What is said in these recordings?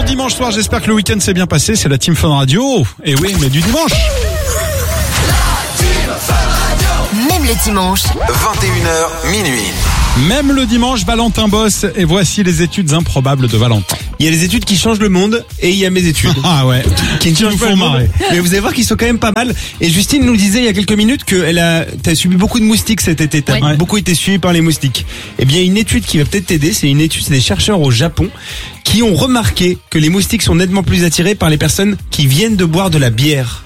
dimanche soir, j'espère que le week-end s'est bien passé. C'est la Team Fun Radio. Et oui, mais du dimanche. Même le dimanche. 21h, minuit. Même le dimanche, Valentin bosse. Et voici les études improbables de Valentin. Il y a les études qui changent le monde et il y a mes études. Ah ouais. Qui nous font marrer. Mais vous allez voir qu'ils sont quand même pas mal. Et Justine nous disait il y a quelques minutes que t'as subi beaucoup de moustiques cet été. T'as beaucoup été suivi par les moustiques. Eh bien, une étude qui va peut-être t'aider, c'est des chercheurs au Japon qui ont remarqué que les moustiques sont nettement plus attirés par les personnes qui viennent de boire de la bière.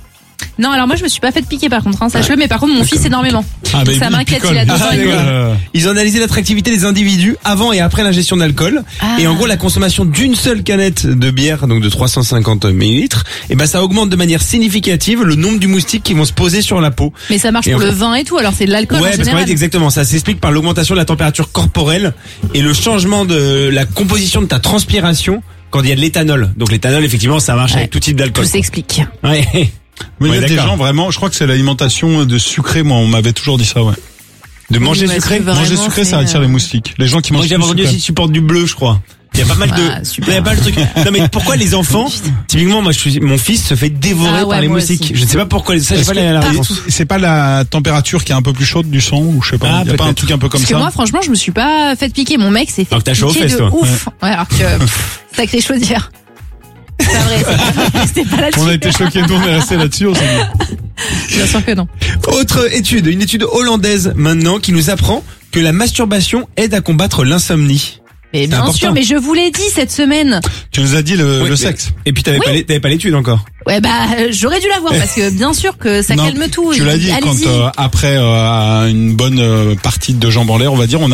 Non, alors moi je me suis pas fait piquer par contre, sache-le, mais par contre mon fils énormément. Ah, donc ça m'inquiète, il a 2 ans et demi. Ils ont analysé l'attractivité des individus avant et après l'ingestion d'alcool. Et en gros, la consommation d'une seule canette de bière, donc de 350 millilitres, et ben ça augmente de manière significative le nombre du moustique qui vont se poser sur la peau. Mais ça marche pour le vin et tout, alors c'est de l'alcool en parce qu'en général. fait, exactement, ça s'explique par l'augmentation de la température corporelle et le changement de la composition de ta transpiration quand il y a de l'éthanol. Donc l'éthanol, effectivement, ça marche avec tout type d'alcool. Tout s'explique. Ouais. Mais il y a des gens vraiment, je crois que c'est l'alimentation de sucré, moi on m'avait toujours dit ça, ouais. De manger sucré. Manger sucré, ça attire les moustiques. Les gens qui mangent sucré. Moi j'ai entendu aussi qu'ils supportent du bleu, je crois. Il y a pas mal de, il y a pas le truc. Non mais pourquoi les enfants, typiquement mon fils se fait dévorer par les moustiques. Aussi. Je ne sais pas pourquoi, ça j'ai pas la réponse. C'est pas la température qui est un peu plus chaude du sang ou je sais pas, il y a pas un truc un peu comme ça. Parce que moi franchement, je me suis pas fait piquer, mon mec s'est fait alors que t'as chaud aux piquer fesses, de toi. ouf. Ouais, alors que sacré chaudière. C'est pas vrai, c'était pas là-dessus. On a été choqués, nous on est restés là-dessus, on s'est dit. Bien sûr que non. Autre étude, une étude hollandaise maintenant qui nous apprend que la masturbation aide à combattre l'insomnie. Mais bien sûr, mais je vous l'ai dit cette semaine. Tu nous as dit le sexe. Et puis t'avais pas l'étude encore. Ouais j'aurais dû l'avoir parce que bien sûr que ça calme tout. Tu l'as dit quand après une bonne partie de jambes en l'air, on va dire,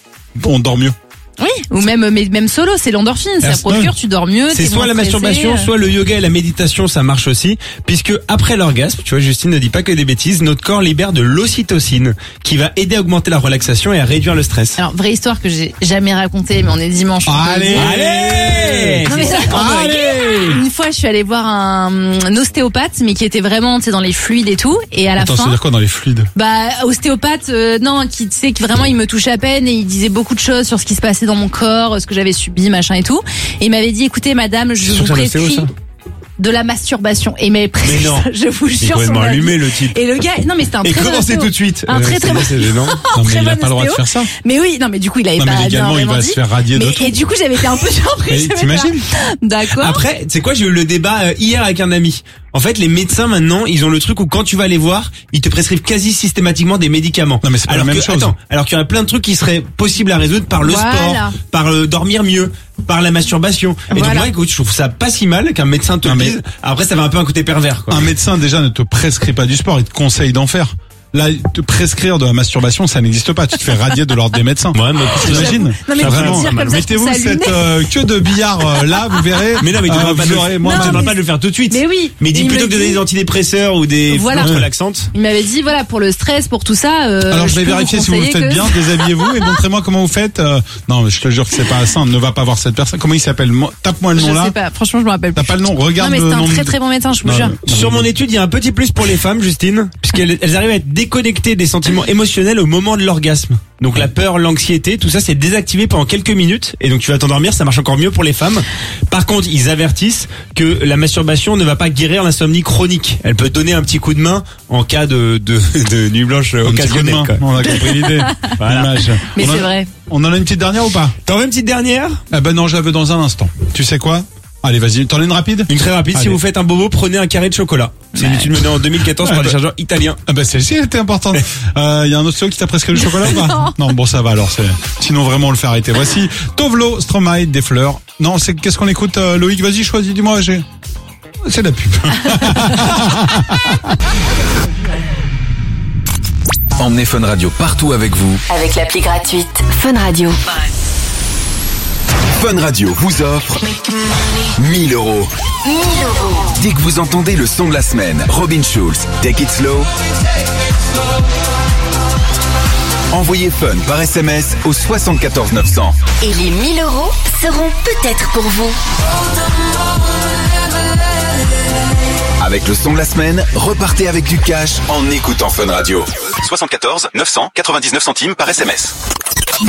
on dort mieux. Oui, ou même solo, c'est l'endorphine, ça procure, tu dors mieux. C'est soit la masturbation, soit le yoga et la méditation, ça marche aussi, puisque après l'orgasme, tu vois, Justine ne dit pas que des bêtises, notre corps libère de l'ocytocine, qui va aider à augmenter la relaxation et à réduire le stress. Alors, vraie histoire que j'ai jamais racontée, mais on est dimanche. Allez! Non, mais une fois, je suis allée voir un ostéopathe, mais qui était vraiment, tu sais, dans les fluides et tout, et à la fin. Attends, c'est-à-dire quoi dans les fluides? Ostéopathe, non, qui, tu sais, qui vraiment, il me touchait à peine et il disait beaucoup de choses sur ce qui se passait dans mon corps, ce que j'avais subi, machin et tout. Et il m'avait dit, écoutez, madame, je vous prescris de la masturbation. Et mais non, je vous jure. Il complètement allumé le type. Et le gars, non mais c'était un très bon. Et commencez tout de suite. Un très bon. C'est gênant. Non mais il a pas le droit de faire ça. Mais oui, non mais du coup il avait pas. Mais légalement il va se faire radier de tout. Et du coup j'avais été un peu surprise. T'imagines? D'accord. Après, tu sais quoi, j'ai eu le débat hier avec un ami. En fait, les médecins maintenant, ils ont le truc où quand tu vas les voir, ils te prescrivent quasi systématiquement des médicaments. Non mais c'est pas la même chose. Attends, alors qu'il y a plein de trucs qui seraient possibles à résoudre par le sport, par dormir mieux, par la masturbation. Et donc moi, écoute, je trouve ça pas si mal qu'un médecin te le dise. Après, ça va un peu un côté pervers, quoi. Un médecin déjà ne te prescrit pas du sport, il te conseille d'en faire. Là, te prescrire de la masturbation, ça n'existe pas. Tu te fais radier de l'ordre des médecins. Ouais, mais t'imagines? Non, mais vraiment. Mettez-vous cette queue de billard là, vous verrez. Mais non, mais tu ne demandes pas de le faire tout de suite. Mais oui. Mais dis plutôt que de donner des antidépresseurs ou des plantes relaxantes. Il m'avait dit pour le stress, pour tout ça. Alors je vais vérifier si vous le faites bien. Déshabillez-vous et montrez-moi comment vous faites. Non, mais je te jure que c'est pas ça. Ne va pas voir cette personne. Comment il s'appelle? Tape-moi le nom là. Je sais pas. Franchement, je me rappelle. T'as pas le nom. Regarde. Non, mais c'est un très très bon médecin, je vous jure. Sur mon étude, il y a un petit plus pour les femmes, Justine, puisqu'elles arrivent à être déconnectées des sentiments émotionnels au moment de l'orgasme. Donc la peur, l'anxiété, tout ça c'est désactivé pendant quelques minutes et donc tu vas t'endormir, ça marche encore mieux pour les femmes. Par contre, ils avertissent que la masturbation ne va pas guérir l'insomnie chronique. Elle peut donner un petit coup de main en cas de nuit blanche occasionnelle. On a compris l'idée. Voilà. Mais c'est vrai. On en a une petite dernière ou pas? T'en veux une petite dernière? Ah ben non, je la veux dans un instant. Tu sais quoi? Allez, vas-y, t'en as une rapide? Une très rapide. Allez. Si vous faites un bobo, prenez un carré de chocolat. C'est une étude menée en 2014 par des chercheurs italiens. Ah bah celle-ci elle était importante. Y a un autre qui t'a prescrit le chocolat ou pas? Non, bon ça va alors. Sinon vraiment on le fait arrêter. Voici Tovlo, Stromae, des fleurs. Non, qu'est-ce qu'on écoute? Loïc, vas-y, choisis, dis-moi. C'est la pub. Emmenez Fun Radio partout avec vous. Avec l'appli gratuite Fun Radio. Fun Radio vous offre 1000 euros. 1000 euros. Dès que vous entendez le son de la semaine, Robin Schulz, Take It Slow, envoyez Fun par SMS au 74 900. Et les 1000 euros seront peut-être pour vous. Avec le son de la semaine, repartez avec du cash en écoutant Fun Radio. 74 900 99 centimes par SMS.